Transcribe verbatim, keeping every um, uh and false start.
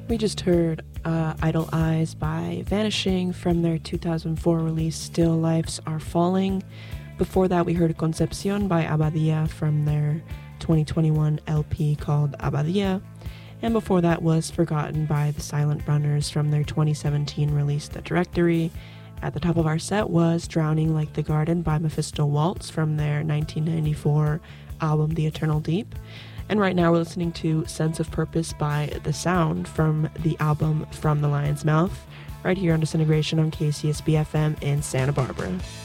We just heard uh, Idle Eyes by Vanishing from their two thousand four release Still Lifes Are Falling. Before that, we heard Concepcion by Abadia from their twenty twenty-one L P called Abadia. And before that was Forgotten by the Silent Runners from their twenty seventeen release The Directory. At the top of our set was Drowning Like the Garden by Mephisto Waltz from their nineteen ninety-four album The Eternal Deep. And right now we're listening to Sense of Purpose by The Sound from the album From the Lion's Mouth, right here on Disintegration on K C S B F M in Santa Barbara.